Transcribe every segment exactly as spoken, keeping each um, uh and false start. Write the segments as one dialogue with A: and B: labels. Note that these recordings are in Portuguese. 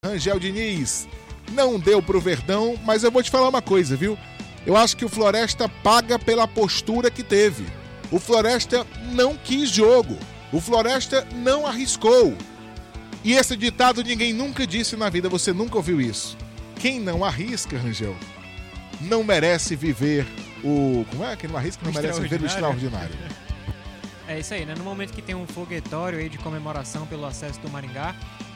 A: Rangel Diniz não deu pro Verdão, mas eu vou te falar uma coisa, viu? Eu acho que o Floresta paga pela postura que teve. O Floresta não quis jogo. O Floresta não arriscou. E esse ditado ninguém nunca disse na vida, você nunca ouviu isso. Quem não arrisca, Rangel, não merece viver o... Como é? Quem não arrisca não merece viver o extraordinário.
B: É isso aí, né? No momento que tem um foguetório aí de comemoração pelo acesso do Maringá,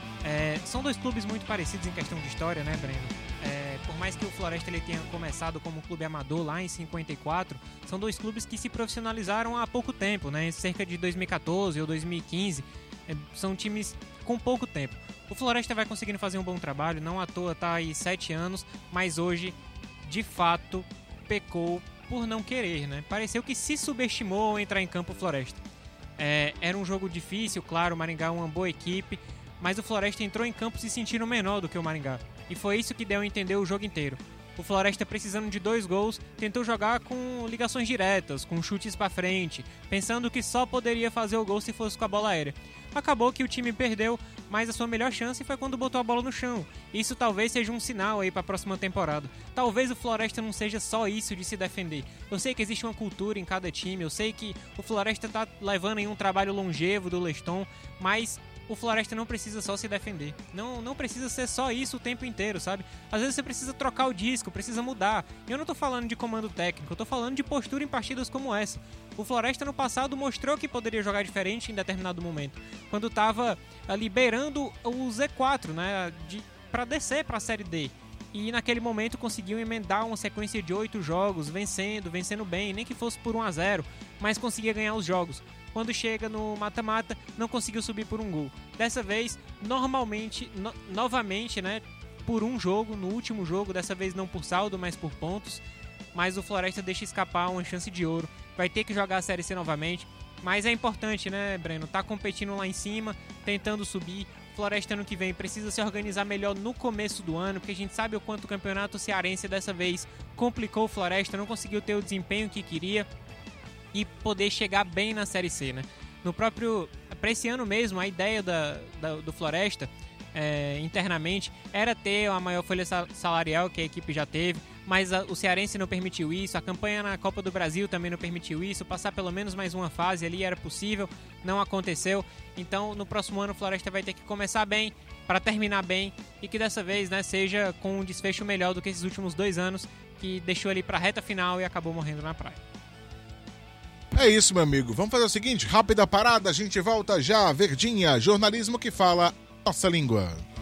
B: é, são dois clubes muito parecidos em questão de história, né, Breno? É, por mais que o Floresta ele tenha começado como um clube amador lá em cinquenta e quatro, são dois clubes que se profissionalizaram há pouco tempo, né? Cerca de dois mil e catorze ou dois mil e quinze. É, são times com pouco tempo. O Floresta vai conseguindo fazer um bom trabalho, não à toa tá aí sete anos, mas hoje, de fato, pecou por não querer, né? Pareceu que se subestimou ao entrar em campo o Floresta. É, era um jogo difícil, claro, o Maringá é uma boa equipe, mas o Floresta entrou em campo se sentindo menor do que o Maringá. E foi isso que deu a entender o jogo inteiro. O Floresta, precisando de dois gols, tentou jogar com ligações diretas, com chutes pra frente, pensando que só poderia fazer o gol se fosse com a bola aérea. Acabou que o time perdeu, mas a sua melhor chance foi quando botou a bola no chão. Isso talvez seja um sinal aí para a próxima temporada. Talvez o Floresta não seja só isso de se defender. Eu sei que existe uma cultura em cada time, eu sei que o Floresta tá levando em um trabalho longevo do Leston, mas o Floresta não precisa só se defender. Não, não precisa ser só isso o tempo inteiro, sabe? Às vezes você precisa trocar o disco, precisa mudar. Eu não tô falando de comando técnico, eu tô falando de postura em partidas como essa. O Floresta no passado mostrou que poderia jogar diferente em determinado momento, quando tava ali beirando o Z quatro, né, de, pra descer pra Série D. E naquele momento conseguiu emendar uma sequência de oito jogos, vencendo, vencendo bem, nem que fosse por um a zero, mas conseguia ganhar os jogos. Quando chega no mata-mata, não conseguiu subir por um gol. Dessa vez, normalmente, no, novamente, né, por um jogo, no último jogo, dessa vez não por saldo, mas por pontos. Mas o Floresta deixa escapar uma chance de ouro. Vai ter que jogar a Série C novamente. Mas é importante, né, Breno? Tá competindo lá em cima, tentando subir. Floresta ano que vem precisa se organizar melhor no começo do ano, porque a gente sabe o quanto o campeonato cearense dessa vez complicou o Floresta, não conseguiu ter o desempenho que queria e poder chegar bem na Série C, né? No próprio... Para esse ano mesmo, a ideia da, da, do Floresta, é, internamente, era ter a maior folha salarial que a equipe já teve, mas a, o cearense não permitiu isso, a campanha na Copa do Brasil também não permitiu isso, passar pelo menos mais uma fase ali era possível, não aconteceu. Então, no próximo ano, o Floresta vai ter que começar bem, para terminar bem, e que dessa vez, né, seja com um desfecho melhor do que esses últimos dois anos, que deixou ali para a reta final e acabou morrendo na praia.
A: É isso, meu amigo. Vamos fazer o seguinte, rápida parada, a gente volta já. Verdinha, jornalismo que fala nossa língua.